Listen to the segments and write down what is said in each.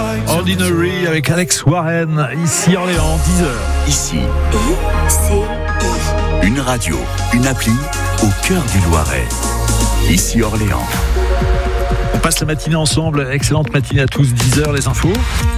Ordinary avec Alex Warren, ici Orléans, 10h. Ici, une radio, une appli au cœur du Loiret. Ici Orléans. On passe la matinée ensemble. Excellente matinée à tous, 10h les infos.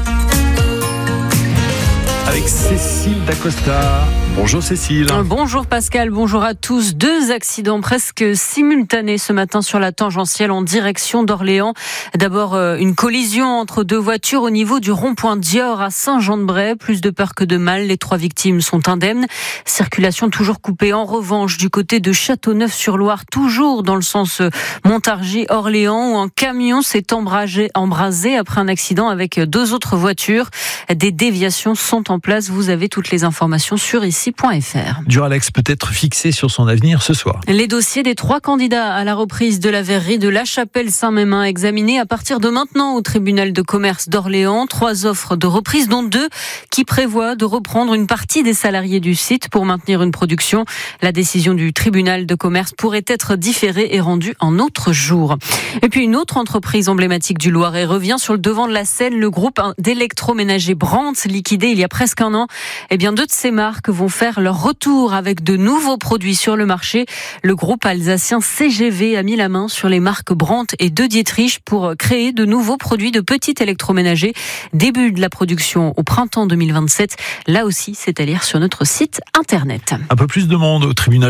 Avec Cécile Dacosta. Bonjour Cécile. Bonjour Pascal, bonjour à tous. 2 accidents presque simultanés ce matin sur la tangentielle en direction d'Orléans. D'abord une collision entre 2 voitures au niveau du rond-point Dior à Saint-Jean-de-Bray. Plus de peur que de mal, les 3 victimes sont indemnes. Circulation toujours coupée en revanche du côté de Châteauneuf-sur-Loire, toujours dans le sens Montargis-Orléans, où un camion s'est embrasé après un accident avec 2 autres voitures. Des déviations sont en place. Vous avez toutes les informations sur ici.fr. Duralex peut être fixé sur son avenir ce soir. Les dossiers des 3 candidats à la reprise de la verrerie de La Chapelle-Saint-Mémin examinés à partir de maintenant au tribunal de commerce d'Orléans. 3 offres de reprise, dont 2 qui prévoient de reprendre une partie des salariés du site pour maintenir une production. La décision du tribunal de commerce pourrait être différée et rendue en autre jour. Et puis une autre entreprise emblématique du Loiret revient sur le devant de la scène. Le groupe d'électroménager Brandt, liquidé il y a presque un an. 2 de ces marques vont faire leur retour avec de nouveaux produits sur le marché. Le groupe alsacien CGV a mis la main sur les marques Brandt et De Dietrich pour créer de nouveaux produits de petit électroménager. Début de la production au printemps 2027. Là aussi, c'est à lire sur notre site internet. Un peu plus de monde au tribunal